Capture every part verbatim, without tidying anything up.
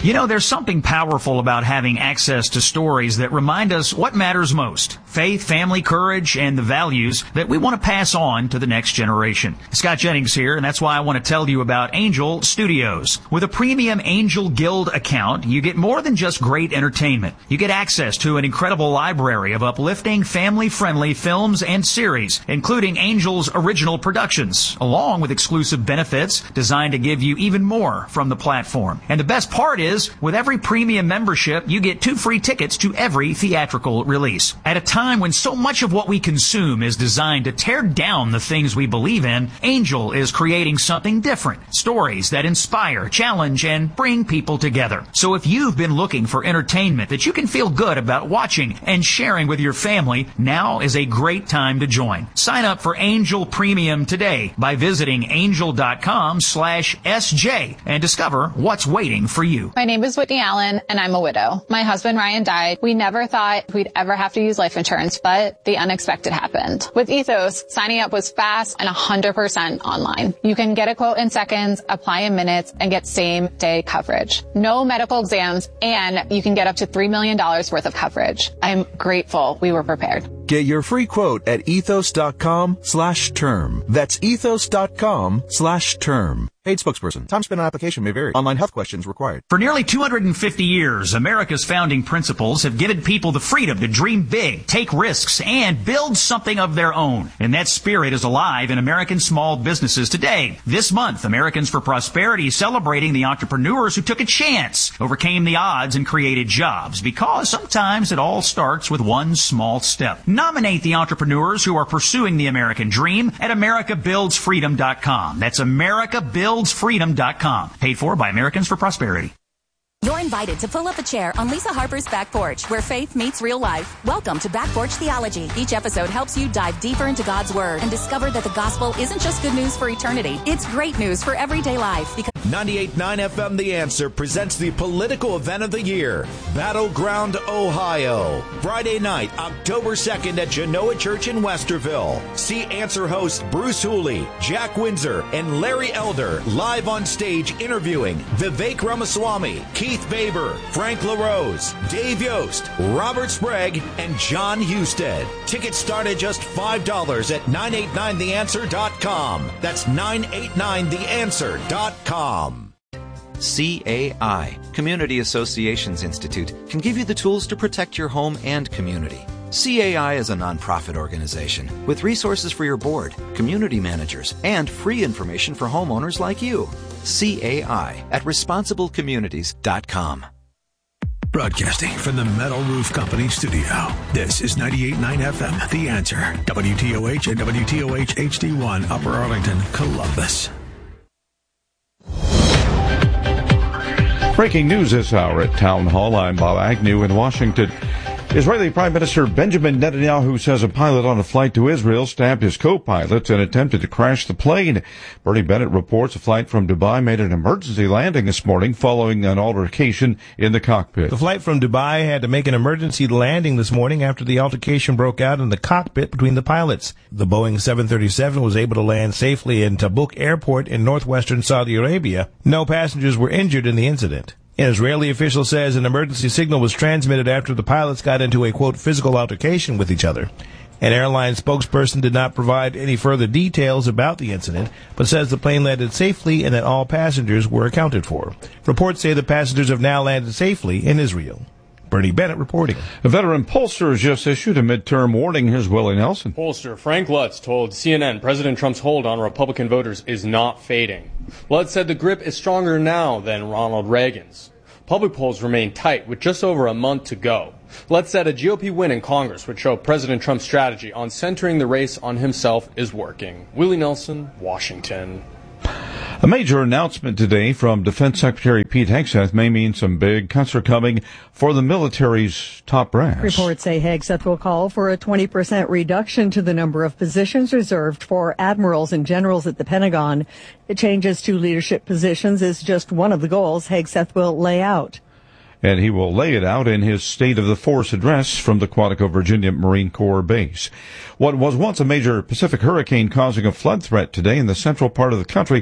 You know, there's something powerful about having access to stories that remind us what matters most. Faith, family, courage, and the values that we want to pass on to the next generation. Scott Jennings here, and that's why I want to tell you about Angel Studios. With a premium Angel Guild account, you get more than just great entertainment. You get access to an incredible library of uplifting, family-friendly films and series, including Angel's original productions, along with exclusive benefits designed to give you even more from the platform. And the best part is, with every premium membership, you get two free tickets to every theatrical release. At a time when so much of what we consume is designed to tear down the things we believe in, Angel is creating something different. Stories that inspire, challenge, and bring people together. So if you've been looking for entertainment that you can feel good about watching and sharing with your family, now is a great time to join. Sign up for Angel Premium today by visiting angel.com slash SJ and discover what's waiting for you. My name is Whitney Allen, and I'm a widow. My husband, Ryan, died. We never thought we'd ever have to use life insurance, but the unexpected happened. With Ethos, signing up was fast and one hundred percent online. You can get a quote in seconds, apply in minutes, and get same-day coverage. No medical exams, and you can get up to three million dollars worth of coverage. I'm grateful we were prepared. Get your free quote at ethos.com slash term. That's ethos.com slash term. Paid spokesperson. Time spent on application may vary. Online health questions required. For nearly two hundred fifty years, America's founding principles have given people the freedom to dream big, take risks, and build something of their own. And that spirit is alive in American small businesses today. This month, Americans for Prosperity is celebrating the entrepreneurs who took a chance, overcame the odds, and created jobs. Because sometimes it all starts with one small step. Nominate the entrepreneurs who are pursuing the American dream at america builds freedom dot com. That's america builds freedom dot com. Paid for by Americans for Prosperity. You're invited to pull up a chair on Lisa Harper's Back Porch, where faith meets real life. Welcome to Back Porch Theology. Each episode helps you dive deeper into God's Word and discover that the gospel isn't just good news for eternity. It's great news for everyday life. Because ninety-eight point nine F M The Answer presents the political event of the year, Battleground, Ohio. Friday night, October second at Genoa Church in Westerville. See Answer hosts Bruce Hooley, Jack Windsor, and Larry Elder live on stage interviewing Vivek Ramaswamy, Keith Baber, Frank LaRose, Dave Yost, Robert Sprague, and John Husted. Tickets start at just five dollars at nine eight nine the answer dot com. That's nine eight nine the answer dot com. C A I, Community Associations Institute, can give you the tools to protect your home and community. C A I is a nonprofit organization with resources for your board, community managers, and free information for homeowners like you. C A I at responsible communities dot com. Broadcasting from the Metal Roof Company studio, this is ninety-eight point nine F M, The Answer, W T O H and W T O H H D one, Upper Arlington, Columbus. Breaking news this hour at Town Hall. I'm Bob Agnew in Washington. Israeli Prime Minister Benjamin Netanyahu says a pilot on a flight to Israel stabbed his co-pilots and attempted to crash the plane. Bernie Bennett reports a flight from Dubai made an emergency landing this morning following an altercation in the cockpit. The flight from Dubai had to make an emergency landing this morning after the altercation broke out in the cockpit between the pilots. The Boeing seven thirty-seven was able to land safely in Tabuk Airport in northwestern Saudi Arabia. No passengers were injured in the incident. An Israeli official says an emergency signal was transmitted after the pilots got into a, quote, physical altercation with each other. An airline spokesperson did not provide any further details about the incident, but says the plane landed safely and that all passengers were accounted for. Reports say the passengers have now landed safely in Israel. Bernie Bennett reporting. A veteran pollster has just issued a midterm warning. Here's Willie Nelson. Pollster Frank Lutz told C N N President Trump's hold on Republican voters is not fading. Lutz said the grip is stronger now than Ronald Reagan's. Public polls remain tight with just over a month to go. Lutz said a G O P win in Congress would show President Trump's strategy on centering the race on himself is working. Willie Nelson, Washington. A major announcement today from Defense Secretary Pete Hegseth may mean some big cuts are coming for the military's top brass. Reports say Hegseth will call for a twenty percent reduction to the number of positions reserved for admirals and generals at the Pentagon. The changes to leadership positions is just one of the goals Hegseth will lay out. And he will lay it out in his State of the Force address from the Quantico, Virginia Marine Corps base. What was once a major Pacific hurricane causing a flood threat today in the central part of the country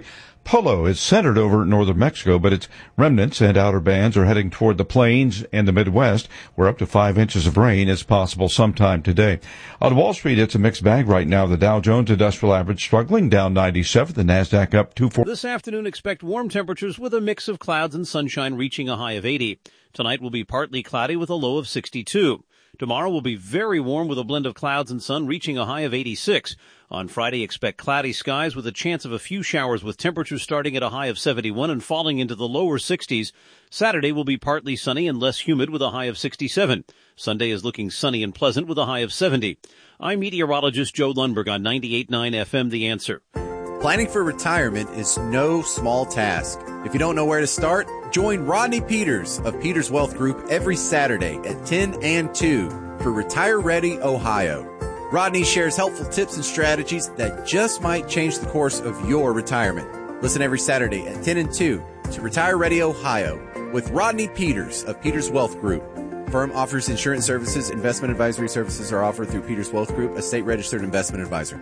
Polo is centered over northern Mexico, but its remnants and outer bands are heading toward the plains and the Midwest, where up to five inches of rain is possible sometime today. On Wall Street, it's a mixed bag right now. The Dow Jones Industrial Average struggling, down ninety-seven. The Nasdaq up two forty. This afternoon, expect warm temperatures with a mix of clouds and sunshine reaching a high of eighty. Tonight will be partly cloudy with a low of sixty-two. Tomorrow will be very warm with a blend of clouds and sun reaching a high of eighty-six. On Friday, expect cloudy skies with a chance of a few showers with temperatures starting at a high of seventy-one and falling into the lower sixties. Saturday will be partly sunny and less humid with a high of sixty-seven. Sunday is looking sunny and pleasant with a high of seventy. I'm meteorologist Joe Lundberg on ninety-eight point nine F M, The Answer. Planning for retirement is no small task. If you don't know where to start, join Rodney Peters of Peters Wealth Group every Saturday at ten and two for Retire Ready Ohio. Rodney shares helpful tips and strategies that just might change the course of your retirement. Listen every Saturday at ten and two to Retire Ready Ohio with Rodney Peters of Peters Wealth Group. Firm offers insurance services. Investment advisory services are offered through Peters Wealth Group, a state-registered investment advisor.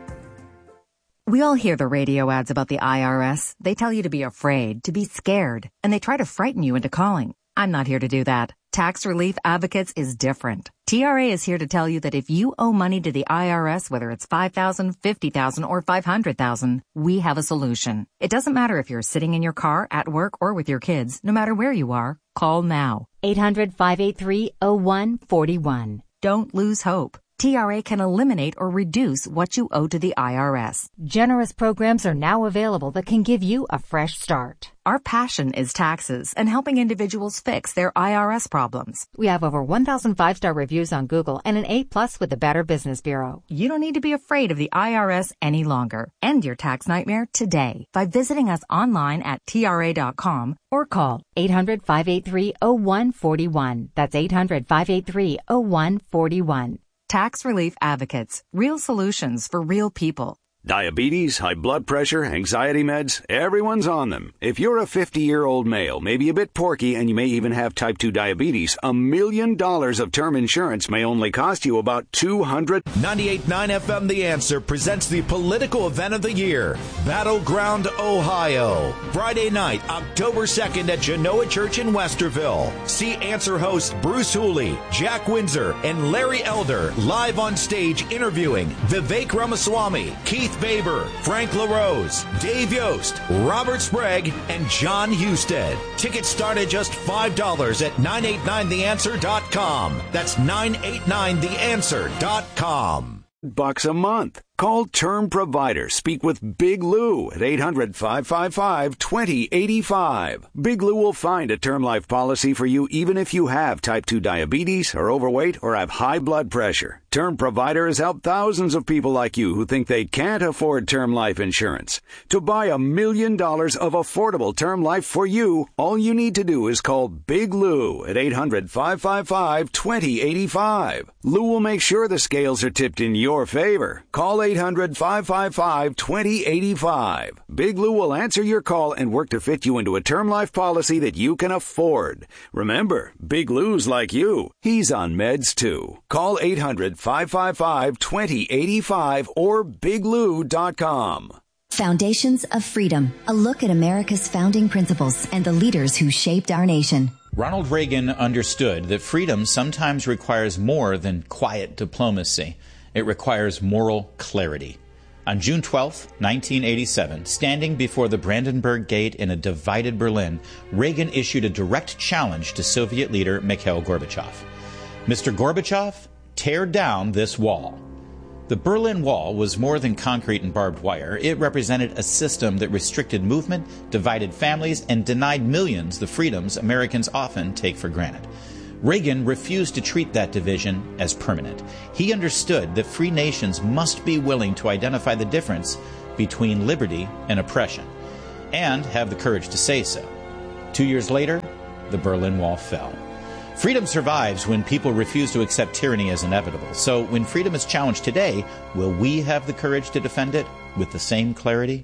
We all hear the radio ads about the I R S. They tell you to be afraid, to be scared, and they try to frighten you into calling. I'm not here to do that. Tax Relief Advocates is different. T R A is here to tell you that if you owe money to the I R S, whether it's five thousand dollars, fifty thousand dollars, or five hundred thousand dollars, we have a solution. It doesn't matter if you're sitting in your car, at work, or with your kids. No matter where you are, call now. eight hundred, five eight three, oh one four one. Don't lose hope. T R A can eliminate or reduce what you owe to the I R S. Generous programs are now available that can give you a fresh start. Our passion is taxes and helping individuals fix their I R S problems. We have over one thousand five-star reviews on Google and an A plus with the Better Business Bureau. You don't need to be afraid of the I R S any longer. End your tax nightmare today by visiting us online at T R A dot com or call eight hundred, five eight three, oh one four one. That's eight hundred, five eight three, oh one four one. Tax Relief Advocates. Real solutions for real people. Diabetes, high blood pressure, anxiety meds, everyone's on them. If you're a fifty-year-old male, maybe a bit porky, and you may even have type two diabetes, a million dollars of term insurance may only cost you about two hundred dollars. ninety-eight point nine F M The Answer presents the political event of the year, Battleground Ohio. Friday night, October second at Genoa Church in Westerville. See Answer host Bruce Hooley, Jack Windsor, and Larry Elder live on stage interviewing Vivek Ramaswamy, Keith Baber, Frank LaRose, Dave Yost, Robert Sprague, and John Husted. Tickets start at just five dollars at nine eight nine the answer dot com. That's nine eight nine the answer dot com. Bucks a month. Call Term Provider. Speak with Big Lou at eight hundred, five five five, two zero eight five. Big Lou will find a term life policy for you even if you have type two diabetes, are overweight, or have high blood pressure. Term Provider has helped thousands of people like you who think they can't afford term life insurance. To buy a million dollars of affordable term life for you, all you need to do is call Big Lou at eight hundred, five five five, two zero eight five. Lou will make sure the scales are tipped in your favor. Call eight hundred, five five five, two zero eight five. Big Lou will answer your call and work to fit you into a term life policy that you can afford. Remember, Big Lou's like you. He's on meds too. Call eight hundred, five five five, two zero eight five or big lou dot com. Foundations of Freedom, a look at America's founding principles and the leaders who shaped our nation. Ronald Reagan understood that freedom sometimes requires more than quiet diplomacy. It requires moral clarity. On June twelfth, nineteen eighty-seven, standing before the Brandenburg Gate in a divided Berlin, Reagan issued a direct challenge to Soviet leader Mikhail Gorbachev. Mister Gorbachev, tear down this wall. The Berlin Wall was more than concrete and barbed wire. It represented a system that restricted movement, divided families, and denied millions the freedoms Americans often take for granted. Reagan refused to treat that division as permanent. He understood that free nations must be willing to identify the difference between liberty and oppression, and have the courage to say so. Two years later, the Berlin Wall fell. Freedom survives when people refuse to accept tyranny as inevitable. So when freedom is challenged today, will we have the courage to defend it with the same clarity?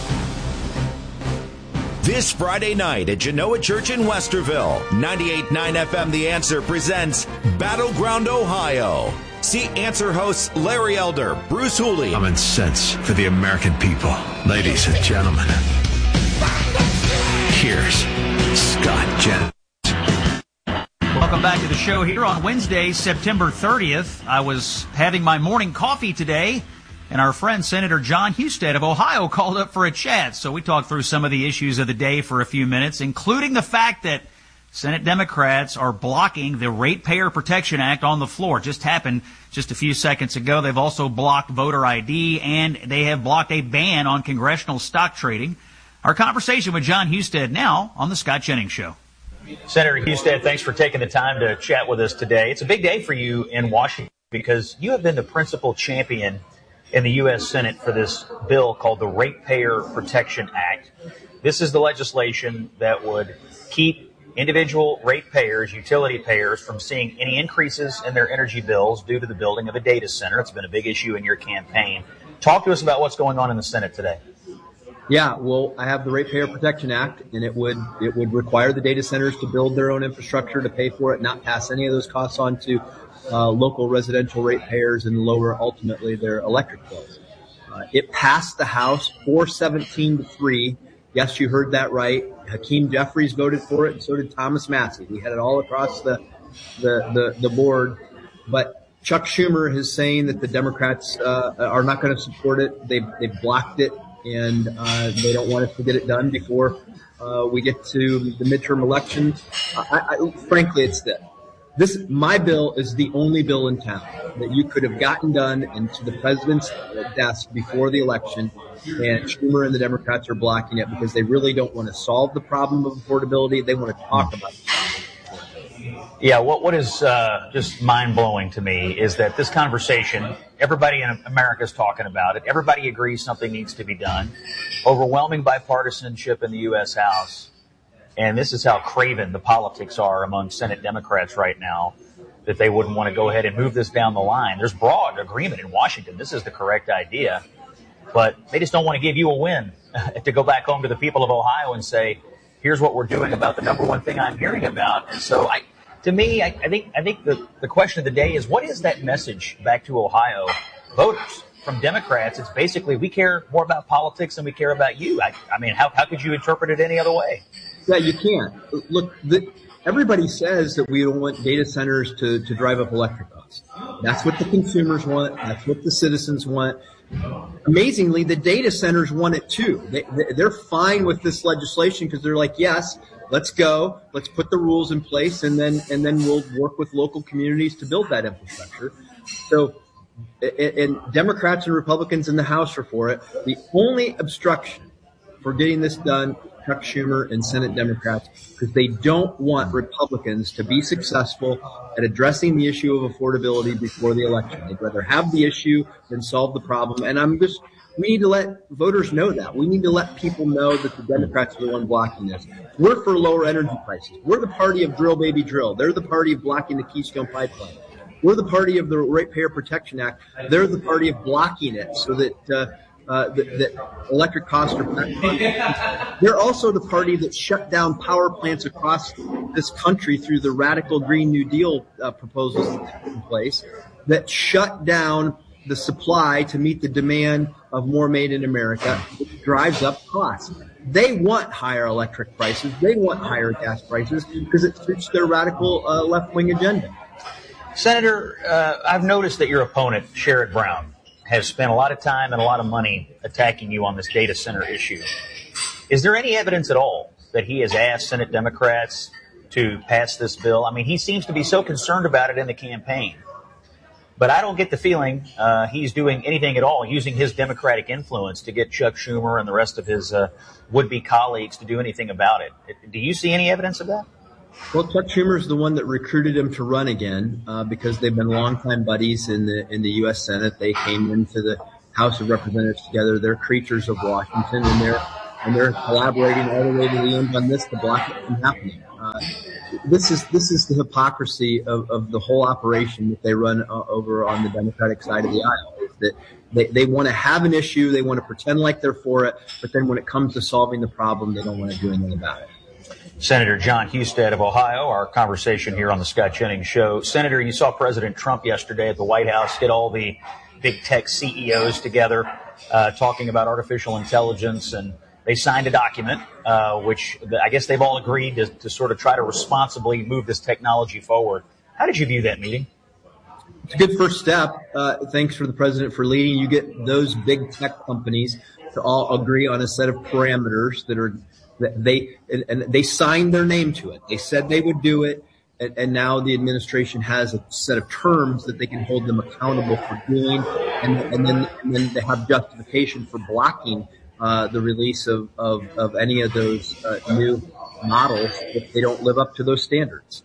This Friday night at Genoa Church in Westerville, ninety-eight point nine F M The Answer presents Battleground Ohio. See Answer hosts Larry Elder, Bruce Hooley. Common sense for the American people. Ladies and gentlemen. here's Scott Jennings. Welcome back to the show here on Wednesday, September thirtieth. I was having my morning coffee today, and our friend Senator John Husted of Ohio called up for a chat. So we talked through some of the issues of the day for a few minutes, including the fact that Senate Democrats are blocking the Ratepayer Protection Act on the floor. It just happened just a few seconds ago. They've also blocked voter I D, and they have blocked a ban on congressional stock trading. Our conversation with John Husted now on the Scott Jennings Show. Senator Husted, thanks for taking the time to chat with us today. It's a big day for you in Washington because you have been the principal champion in the U S Senate for this bill called the Ratepayer Protection Act. This is the legislation that would keep individual ratepayers, utility payers, from seeing any increases in their energy bills due to the building of a data center. It's been a big issue in your campaign. Talk to us about what's going on in the Senate today. Yeah, well, I have the Ratepayer Protection Act, and it would it would require the data centers to build their own infrastructure to pay for it, not pass any of those costs on to uh, local residential ratepayers and lower ultimately their electric bills. Uh, it passed the House four seventeen to three. Yes, you heard that right. Hakeem Jeffries voted for it, and so did Thomas Massie. We had it all across the the the, the board, but Chuck Schumer is saying that the Democrats uh, are not going to support it. They've they've blocked it. And uh, they don't want us to get it done before uh, we get to the midterm elections. I, I, frankly, it's this. This, my bill is the only bill in town that you could have gotten done into the president's desk before the election, and Schumer and the Democrats are blocking it because they really don't want to solve the problem of affordability. They want to talk about it. Yeah, what what is uh, just mind-blowing to me is that this conversation, everybody in America is talking about it. Everybody agrees something needs to be done. Overwhelming bipartisanship in the U S House. And this is how craven the politics are among Senate Democrats right now, that they wouldn't want to go ahead and move this down the line. There's broad agreement in Washington. This is the correct idea. But they just don't want to give you a win to go back home to the people of Ohio and say, here's what we're doing about the number one thing I'm hearing about. And so I... To me, I, I think I think the, the question of the day is, what is that message back to Ohio voters from Democrats? It's basically, we care more about politics than we care about you. I, I mean, how, how could you interpret it any other way? Yeah, you can't. Look, the, everybody says that we don't want data centers to, to drive up electric costs. That's what the consumers want. That's what the citizens want. Amazingly, the data centers want it too. They, they're fine with this legislation because they're like, yes, let's go. Let's put the rules in place, and then and then we'll work with local communities to build that infrastructure. So, and Democrats and Republicans in the House are for it. The only obstruction for getting this done, Chuck Schumer and Senate Democrats, because they don't want Republicans to be successful at addressing the issue of affordability before the election. They'd rather have the issue than solve the problem. And I'm just, we need to let voters know that. We need to let people know that the Democrats are the one blocking this. We're for lower energy prices. We're the party of drill, baby, drill. They're the party of blocking the Keystone Pipeline. We're the party of the Ratepayer Protection Act. They're the party of blocking it so that uh, uh, that, that electric costs are. They're also the party that shut down power plants across this country through the radical Green New Deal uh, proposals in place that shut down the supply to meet the demand of more made in America, which drives up costs. They want higher electric prices. They want higher gas prices because it suits their radical uh, left-wing agenda. Senator, uh, I've noticed that your opponent, Sherrod Brown, has spent a lot of time and a lot of money attacking you on this data center issue. Is there any evidence at all that he has asked Senate Democrats to pass this bill? I mean, he seems to be so concerned about it in the campaign. But I don't get the feeling uh, he's doing anything at all, using his Democratic influence to get Chuck Schumer and the rest of his uh, would-be colleagues to do anything about it. Do you see any evidence of that? Well, Chuck Schumer is the one that recruited him to run again uh, because they've been longtime buddies in the in the U S Senate. They came into the House of Representatives together. They're creatures of Washington, and they're and they're collaborating all the way to the end on this to block it from happening. Uh, this is this is the hypocrisy of, of the whole operation that they run uh, over on the Democratic side of the aisle. Is that they, they want to have an issue, they want to pretend like they're for it, but then when it comes to solving the problem, they don't want to do anything about it. Senator John Husted of Ohio, our conversation here on the Scott Jennings Show. Senator, you saw President Trump yesterday at the White House get all the big tech C E Os together uh, talking about artificial intelligence and They signed a document, uh, which I guess they've all agreed to, to sort of try to responsibly move this technology forward. How did you view that meeting? It's a good first step. Uh, thanks for the president for leading. You get those big tech companies to all agree on a set of parameters that are that they and, and they signed their name to it. They said they would do it, and, and now the administration has a set of terms that they can hold them accountable for doing, and, and then and then they have justification for blocking uh, the release of, of, of any of those uh, new models if they don't live up to those standards.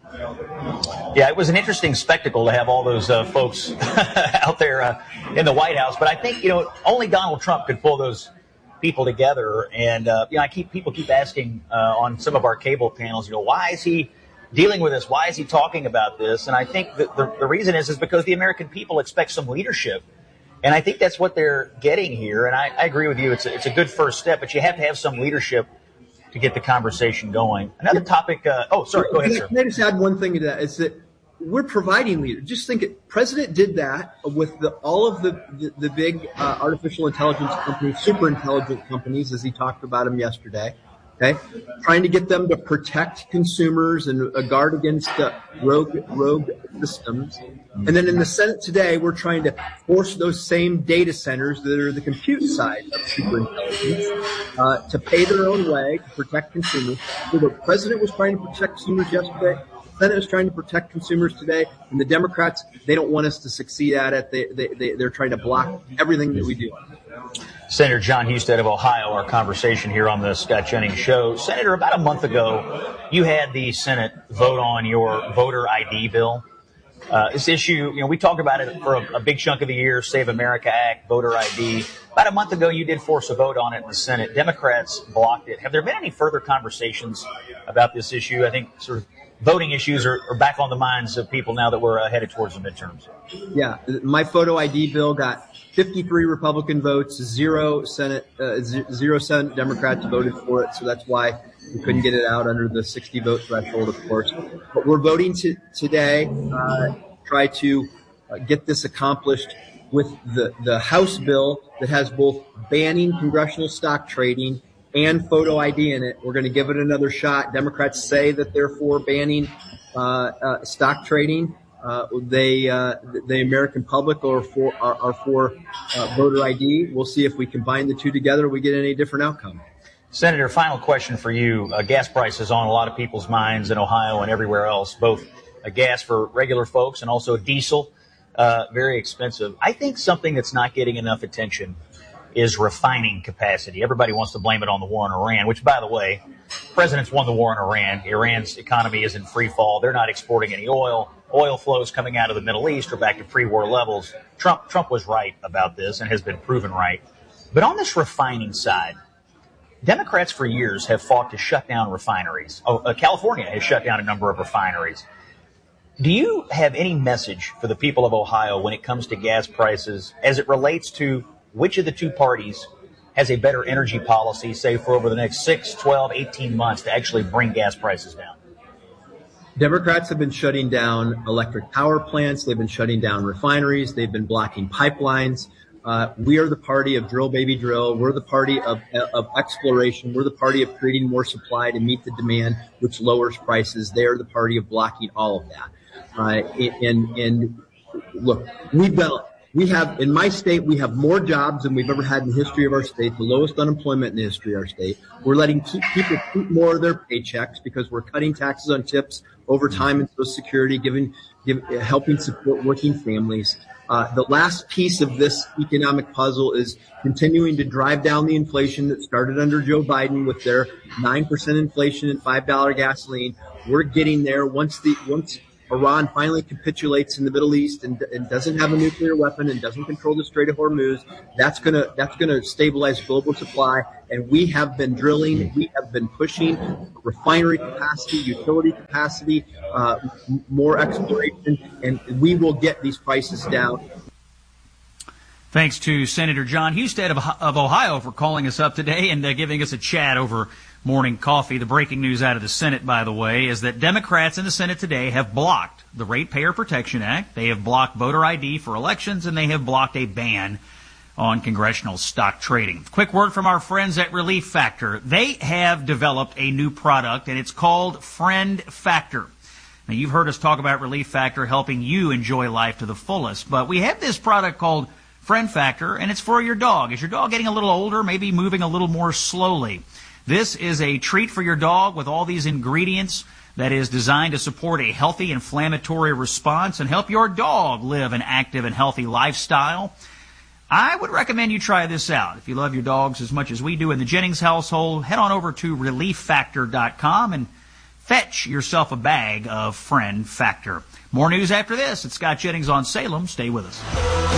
Yeah, it was an interesting spectacle to have all those uh, folks out there uh, in the White House. But I think, you know, only Donald Trump could pull those people together. And, uh, you know, I keep people keep asking uh, on some of our cable panels, you know, why is he dealing with this? Why is he talking about this? And I think that the, the reason is, is because the American people expect some leadership. And I think that's what they're getting here. And I, I agree with you. It's a, it's a good first step, but you have to have some leadership to get the conversation going. Another topic. Uh, oh, sorry. Go ahead, sir. Can I just add one thing to that? It's that we're providing leaders. Just think it. President did that with the, all of the, the, the big uh, artificial intelligence companies, super intelligent companies, as he talked about them yesterday. Okay, trying to get them to protect consumers and uh, guard against uh, rogue rogue systems. And then in the Senate today, we're trying to force those same data centers that are the compute side of superintelligence uh, to pay their own way to protect consumers. So the president was trying to protect consumers yesterday. The Senate is trying to protect consumers today. And the Democrats, they don't want us to succeed at it. They, they, they, they're trying to block everything that we do. Senator John Husted of Ohio, our conversation here on the Scott Jennings Show. Senator, about a month ago, you had the Senate vote on your voter I D bill. Uh, this issue, you know, we talked about it for a, a big chunk of the year, Save America Act, voter I D. About a month ago, you did force a vote on it in the Senate. Democrats blocked it. Have there been any further conversations about this issue? I think sort of voting issues are, are back on the minds of people now that we're uh, headed towards the midterms. Yeah, my photo I D bill got fifty-three Republican votes, zero Senate, uh, zero Senate Democrats voted for it. So that's why we couldn't get it out under the sixty vote threshold, of course. But we're voting to, today, uh, try to uh, get this accomplished with the, the House bill that has both banning congressional stock trading and photo I D in it. We're going to give it another shot. Democrats say that they're for banning uh, uh, stock trading. Uh, they, uh, the American public are for, are, are for uh, voter I D. We'll see if we combine the two together, we get any different outcome. Senator, final question for you. Uh, gas prices on a lot of people's minds in Ohio and everywhere else, both uh, gas for regular folks and also diesel, uh, very expensive. I think something that's not getting enough attention is refining capacity. Everybody wants to blame it on the war in Iran, which, by the way, presidents won the war in Iran. Iran's economy is in free fall. They're not exporting any oil. Oil flows coming out of the Middle East are back to pre-war levels. Trump, Trump was right about this and has been proven right. But on this refining side, Democrats for years have fought to shut down refineries. Oh, uh, California has shut down a number of refineries. Do you have any message for the people of Ohio when it comes to gas prices as it relates to which of the two parties has a better energy policy, say, for over the next six, twelve, eighteen months to actually bring gas prices down? Democrats have been shutting down electric power plants. They've been shutting down refineries. They've been blocking pipelines. Uh, we are the party of drill, baby, drill. We're the party of, of exploration. We're the party of creating more supply to meet the demand, which lowers prices. They are the party of blocking all of that. Uh, and, and look, we've done, we have, in my state, we have more jobs than we've ever had in the history of our state, the lowest unemployment in the history of our state. We're letting keep, people keep more of their paychecks because we're cutting taxes on tips, overtime, and Social Security, giving, give, helping support working families. Uh, the last piece of this economic puzzle is continuing to drive down the inflation that started under Joe Biden with their nine percent inflation and five dollars gasoline. We're getting there once the, once Iran finally capitulates in the Middle East and, and doesn't have a nuclear weapon and doesn't control the Strait of Hormuz. That's gonna, that's gonna stabilize global supply. And we have been drilling, we have been pushing refinery capacity, utility capacity, uh, m- more exploration, and we will get these prices down. Thanks to Senator John Husted of, of Ohio for calling us up today and uh, giving us a chat over morning coffee. The breaking news out of the Senate, by the way, is that Democrats in the Senate today have blocked the Ratepayer Protection Act. They have blocked voter I D for elections, and they have blocked a ban on Congressional Stock Trading. Quick word from our friends at Relief Factor. They have developed a new product, and it's called Friend Factor. Now, you've heard us talk about Relief Factor helping you enjoy life to the fullest, but we have this product called Friend Factor, and it's for your dog. Is your dog getting a little older, maybe moving a little more slowly? This is a treat for your dog with all these ingredients that is designed to support a healthy inflammatory response and help your dog live an active and healthy lifestyle. I would recommend you try this out. If you love your dogs as much as we do in the Jennings household, head on over to relief factor dot com and fetch yourself a bag of Friend Factor. More news after this. It's Scott Jennings on Salem. Stay with us.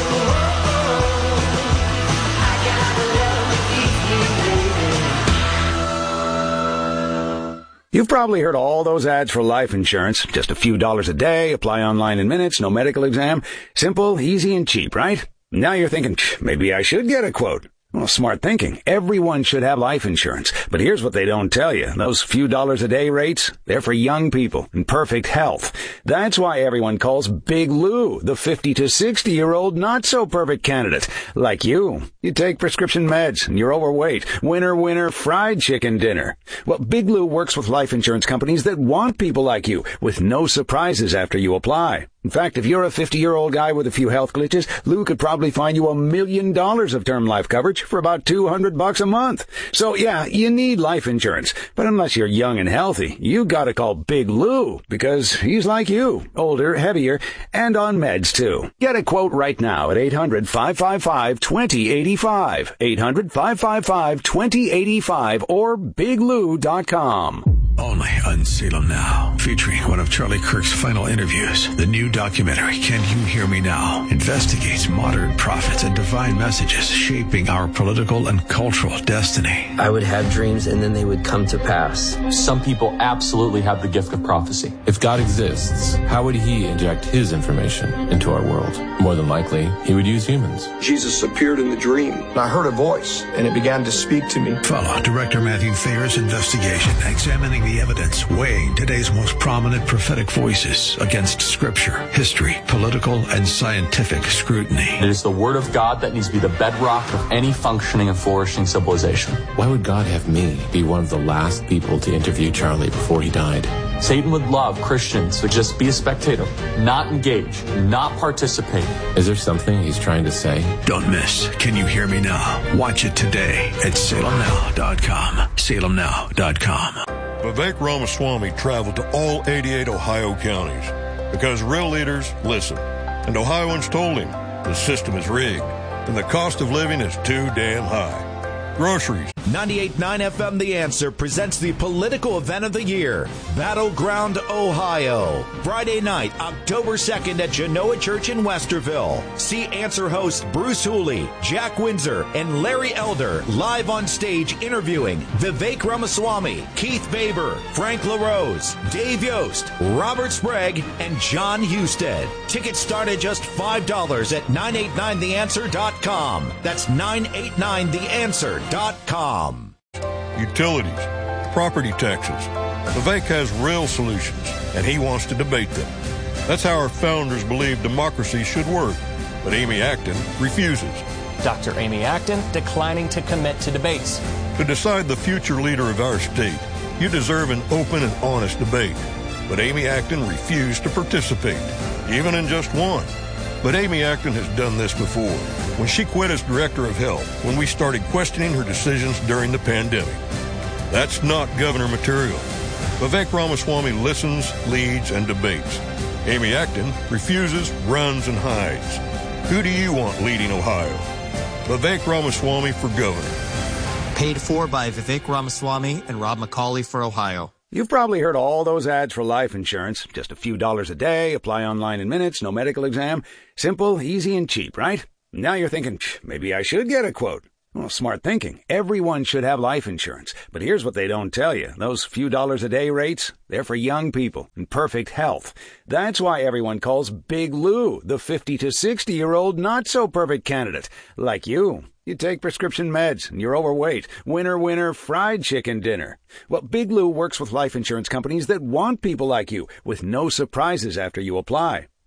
You've probably heard all those ads for life insurance. Just a few dollars a day, apply online in minutes, no medical exam. Simple, easy, and cheap, right? Now you're thinking, maybe I should get a quote. Well, smart thinking. Everyone should have life insurance. But here's what they don't tell you. Those few dollars a day rates, they're for young people in perfect health. That's why everyone calls Big Lou the fifty to sixty year old not so perfect candidate. Like you. You take prescription meds and you're overweight. Winner, winner, fried chicken dinner. Well, Big Lou works with life insurance companies that want people like you with no surprises after you apply. In fact, if you're a fifty-year-old guy with a few health glitches, Lou could probably find you a million dollars of term life coverage for about two hundred bucks a month. So yeah, you need life insurance. But unless you're young and healthy, you gotta call Big Lou because he's like you, older, heavier, and on meds too. Get a quote right now at eight hundred, five five five, two zero eight five, eight hundred, five five five, two zero eight five, or big lou dot com. Only on Salem Now, featuring one of Charlie Kirk's final interviews. The new documentary, Can You Hear Me Now?, investigates modern prophets and divine messages shaping our political and cultural destiny. I would have dreams and then they would come to pass. Some people absolutely have the gift of prophecy. If God exists, how would he inject his information into our world? More than likely, he would use humans. Jesus appeared in the dream, and I heard a voice, and it began to speak to me. Follow Director Matthew Thayer's investigation, examining the evidence, weighing today's most prominent prophetic voices against scripture, history, political, and scientific scrutiny. It is the word of God that needs to be the bedrock of any functioning and flourishing civilization. Why would God have me be one of the last people to interview Charlie before he died? Satan would love Christians to just be a spectator, not engage, not participate. Is there something he's trying to say? Don't miss Can You Hear Me Now? Watch it today at salem now dot com. salem now dot com. Vivek Ramaswamy traveled to all eighty-eight Ohio counties because real leaders listen. And Ohioans told him the system is rigged and the cost of living is too damn high. Groceries. ninety-eight point nine F M The Answer presents the political event of the year, Battleground, Ohio. Friday night, October second at Genoa Church in Westerville. See Answer host Bruce Hooley, Jack Windsor, and Larry Elder live on stage interviewing Vivek Ramaswamy, Keith Baber, Frank LaRose, Dave Yost, Robert Sprague, and John Husted. Tickets start at just five dollars at nine eight nine the answer dot com. That's nine eight nine the answer dot com. Utilities, property taxes. Vivek has real solutions, and he wants to debate them. That's how our founders believed democracy should work. But Amy Acton refuses. Doctor Amy Acton declining to commit to debates. To decide the future leader of our state, you deserve an open and honest debate. But Amy Acton refused to participate, even in just one. But Amy Acton has done this before, when she quit as director of health, when we started questioning her decisions during the pandemic. That's not governor material. Vivek Ramaswamy listens, leads, and debates. Amy Acton refuses, runs, and hides. Who do you want leading Ohio? Vivek Ramaswamy for governor. Paid for by Vivek Ramaswamy and Rob McCauley for Ohio. You've probably heard all those ads for life insurance. Just a few dollars a day, apply online in minutes, no medical exam. Simple, easy, and cheap, right? Now you're thinking, maybe I should get a quote. Well, smart thinking. Everyone should have life insurance. But here's what they don't tell you. Those few dollars a day rates, they're for young people in perfect health. That's why everyone calls Big Lou the fifty to sixty year old not so perfect candidate. Like you. You take prescription meds and you're overweight. Winner, winner, fried chicken dinner. Well, Big Lou works with life insurance companies that want people like you with no surprises after you apply.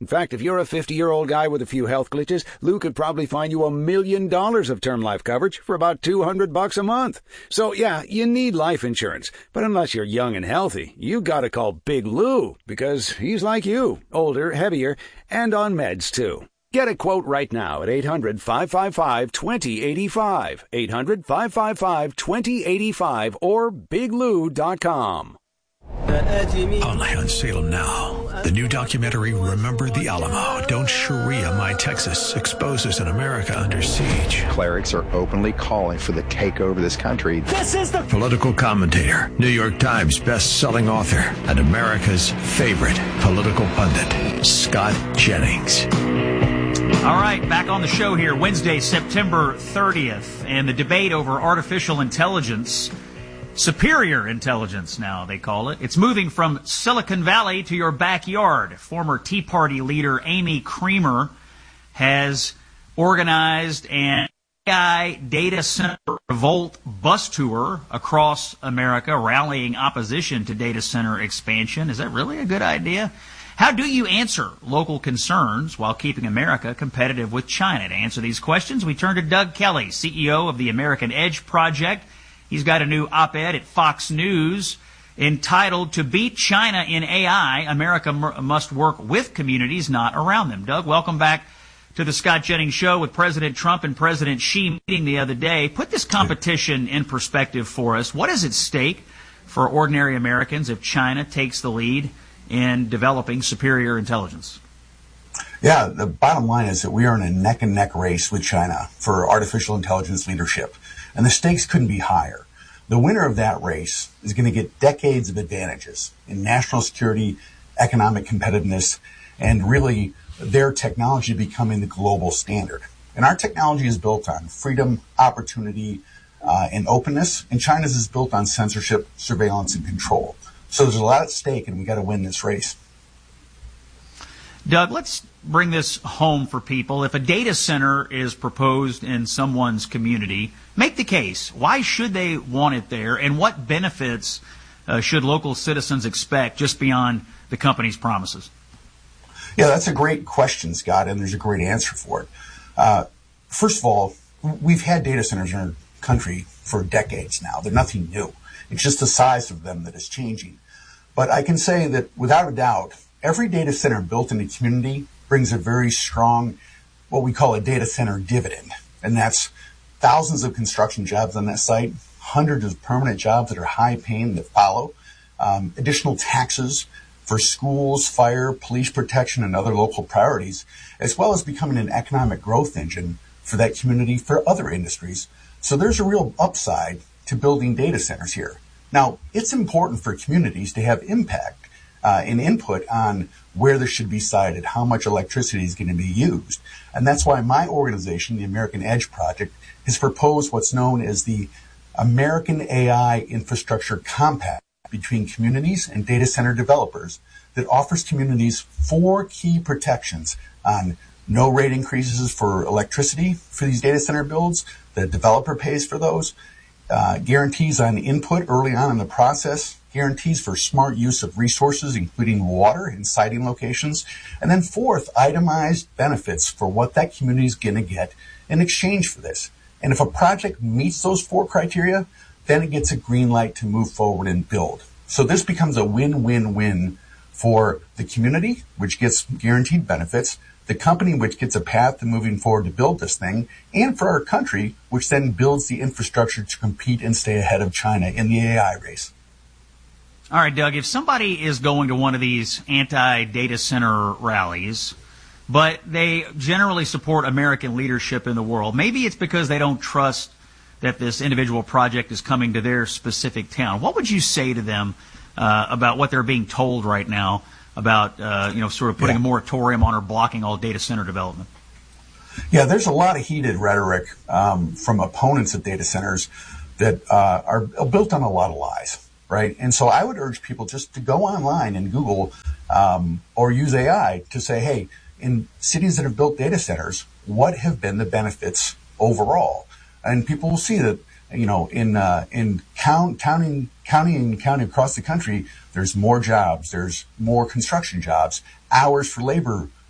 In fact, if you're a fifty-year-old guy with a few health glitches, Lou could probably find you a million dollars of term life coverage for about two hundred bucks a month. So, yeah, you need life insurance. But unless you're young and healthy, you gotta call Big Lou, because he's like you, older, heavier, and on meds, too. Get a quote right now at eight hundred, five five five, two zero eight five, eight hundred, five five five, two zero eight five, or big lou dot com. Only on Salem Now. The new documentary, Remember the Alamo. Don't Sharia My Texas, exposes an America under siege. Clerics are openly calling for the takeover of this country. This is the political commentator, New York Times best-selling author, and America's favorite political pundit, Scott Jennings. All right, back on the show here, Wednesday, September thirtieth, and the debate over artificial intelligence. Superior intelligence, now they call it. It's moving from Silicon Valley to your backyard. Former Tea Party leader Amy Creamer has organized an A I data center revolt bus tour across America, rallying opposition to data center expansion. Is that really a good idea? How do you answer local concerns while keeping America competitive with China? To answer these questions, we turn to Doug Kelly, C E O of the American Edge Project. He's got a new op-ed at Fox News entitled, "To Beat China in A I, America m- must work with communities, not around them." Doug, welcome back to the Scott Jennings Show. With President Trump and President Xi meeting the other day, put this competition in perspective for us. What is at stake for ordinary Americans if China takes the lead in developing superior intelligence? Yeah, the bottom line is that we are in a neck-and-neck race with China for artificial intelligence leadership, and the stakes couldn't be higher. The winner of that race is going to get decades of advantages in national security, economic competitiveness, and really their technology becoming the global standard. And our technology is built on freedom, opportunity, uh, and openness, and China's is built on censorship, surveillance, and control. So there's a lot at stake, and we got to win this race. Doug, let's bring this home for people. If a data center is proposed in someone's community, make the case. Why should they want it there, and what benefits uh, should local citizens expect just beyond the company's promises? Yeah, that's a great question, Scott, and there's a great answer for it. Uh, first of all, we've had data centers in our country for decades now. They're nothing new. It's just the size of them that is changing. But I can say that without a doubt, every data center built in a community brings a very strong, what we call a data center dividend. And that's thousands of construction jobs on that site, hundreds of permanent jobs that are high paying that follow, um, additional taxes for schools, fire, police protection, and other local priorities, as well as becoming an economic growth engine for that community for other industries. So there's a real upside to building data centers here. Now, it's important for communities to have impact Uh, and input on where this should be sited, how much electricity is going to be used. And that's why my organization, the American Edge Project, has proposed what's known as the American A I Infrastructure Compact between communities and data center developers that offers communities four key protections on no rate increases for electricity for these data center builds. The developer pays for those. Uh, guarantees on input early on in the process, guarantees for smart use of resources, including water and siting locations, and then fourth, itemized benefits for what that community is going to get in exchange for this. And if a project meets those four criteria, then it gets a green light to move forward and build. So this becomes a win-win-win for the community, which gets guaranteed benefits, the company, which gets a path to moving forward to build this thing, and for our country, which then builds the infrastructure to compete and stay ahead of China in the A I race. All right, Doug, if somebody is going to one of these anti-data center rallies, but they generally support American leadership in the world, maybe it's because they don't trust that this individual project is coming to their specific town. What would you say to them uh, about what they're being told right now about, uh, you know, sort of putting yeah. a moratorium on or blocking all data center development? Yeah, there's a lot of heated rhetoric um, from opponents of data centers that uh, are built on a lot of lies, right? And so I would urge people just to go online and Google um, or use A I to say, hey, in cities that have built data centers, what have been the benefits overall? And people will see that, you know, in uh, in count, counting, county and county across the country, there's more jobs, there's more construction jobs, hours for labor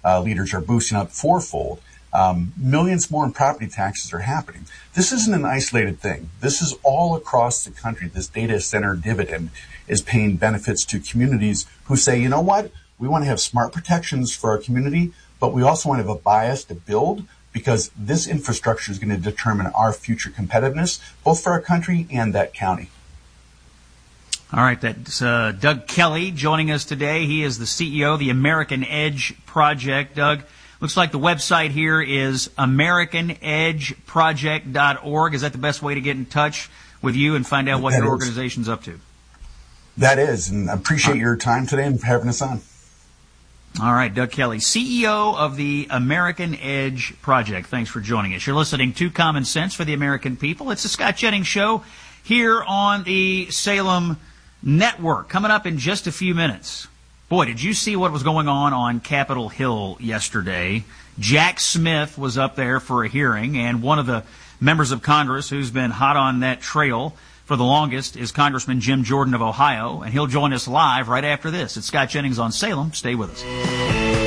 uh, leaders are boosting up fourfold. Um, millions more in property taxes are happening. This isn't an isolated thing. This is all across the country. This data center dividend is paying benefits to communities who say, you know what, we want to have smart protections for our community, but we also want to have a bias to build, because this infrastructure is going to determine our future competitiveness, both for our country and that county. All right, that's uh, Doug Kelly joining us today. He is the C E O of the American Edge Project. Doug, looks like the website here is American Edge Project dot org. Is that the best way to get in touch with you and find out what that your is. organization's up to? That is, and I appreciate your time today and for having us on. All right, Doug Kelly, C E O of the American Edge Project. Thanks for joining us. You're listening to Common Sense for the American People. It's the Scott Jennings Show here on the Salem Network. Coming up in just a few minutes. Boy, did you see what was going on on Capitol Hill yesterday? Jack Smith was up there for a hearing, and one of the members of Congress who's been hot on that trail for the longest is Congressman Jim Jordan of Ohio, and he'll join us live right after this. It's Scott Jennings on Salem. Stay with us.